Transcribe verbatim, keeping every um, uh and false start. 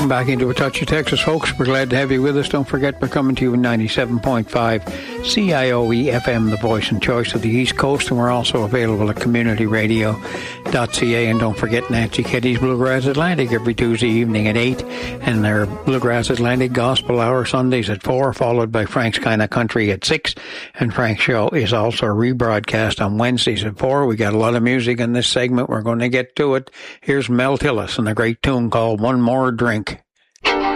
Welcome back into A Touch of Texas, folks. We're glad to have you with us. Don't forget, we're coming to you in ninety-seven point five C I O E F M, the voice and choice of the East Coast, and we're also available at community radio dot c a. And don't forget Nancy Kitty's Bluegrass Atlantic every Tuesday evening at eight, and their Bluegrass Atlantic Gospel Hour Sundays at four, followed by Frank's Kinda Country at six. And Frank's show is also rebroadcast on Wednesdays at four. We got a lot of music in this segment. We're going to get to it. Here's Mel Tillis and a great tune called One More Drink.